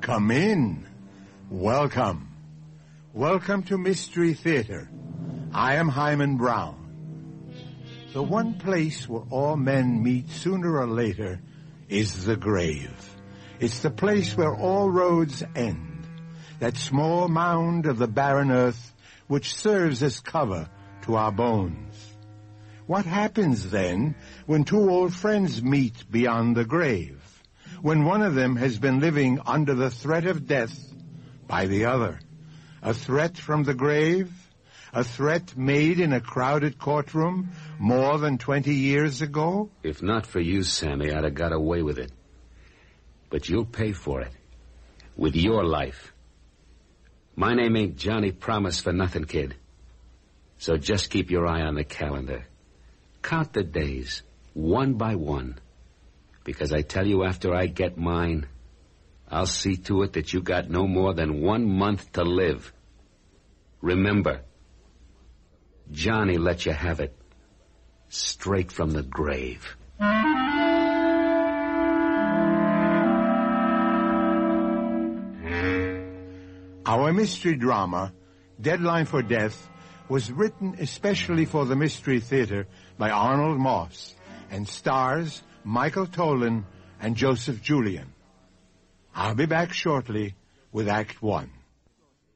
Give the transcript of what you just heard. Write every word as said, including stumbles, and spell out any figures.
Come in. Welcome. Welcome to Mystery Theater. I am Hyman Brown. The one place where all men meet sooner or later is the grave. It's the place where all roads end. That small mound of the barren earth which serves as cover to our bones. What happens then when two old friends meet beyond the grave? When one of them has been living under the threat of death by the other? A threat from the grave? A threat made in a crowded courtroom more than twenty years ago? If not for you, Sammy, I'd have got away with it. But you'll pay for it. With your life. My name ain't Johnny Promise for nothing, kid. So just keep your eye on the calendar. Count the days, one by one. Because I tell you, after I get mine, I'll see to it that you got no more than one month to live. Remember, Johnny let you have it. Straight from the grave. Our mystery drama, Deadline for Death, was written especially for the Mystery Theater by Arnold Moss and stars Michael Tolan and Joseph Julian. I'll be back shortly with Act One.